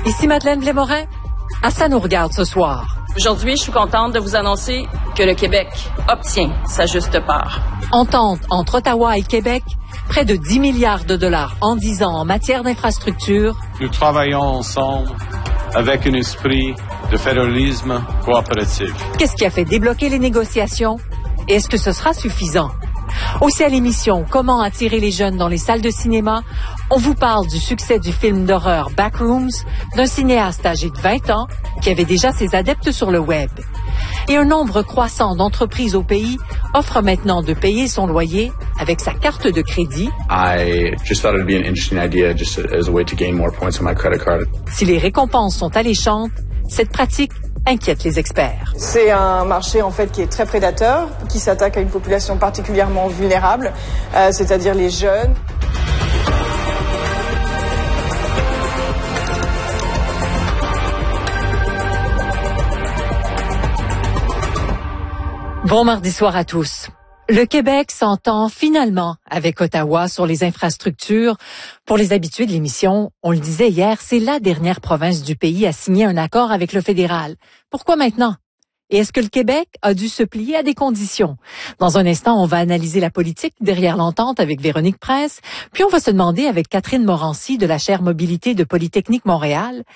Ici Madeleine Blais-Morin. À ça nous regarde ce soir. Aujourd'hui, je suis contente de vous annoncer que le Québec obtient sa juste part. Entente entre Ottawa et Québec, près de 10 milliards de dollars en 10 ans en matière d'infrastructure. Nous travaillons ensemble avec un esprit de fédéralisme coopératif. Qu'est-ce qui a fait débloquer les négociations? Et est-ce que ce sera suffisant? Aussi à l'émission « Comment attirer les jeunes dans les salles de cinéma », on vous parle du succès du film d'horreur Backrooms, d'un cinéaste âgé de 20 ans qui avait déjà ses adeptes sur le web. Et un nombre croissant d'entreprises au pays offre maintenant de payer son loyer avec sa carte de crédit. I just thought it'd be an interesting idea just as a way to gain more points on my credit card. Si les récompenses sont alléchantes, cette pratique inquiète les experts. C'est un marché en fait qui est très prédateur, qui s'attaque à une population particulièrement vulnérable, c'est-à-dire les jeunes. Bon mardi soir à tous. Le Québec s'entend finalement avec Ottawa sur les infrastructures. Pour les habitués de l'émission, on le disait hier, c'est la dernière province du pays à signer un accord avec le fédéral. Pourquoi maintenant? Et est-ce que le Québec a dû se plier à des conditions? Dans un instant, on va analyser la politique derrière l'entente avec Véronique Prince, puis on va se demander avec Catherine Morancy de la chaire mobilité de Polytechnique Montréal,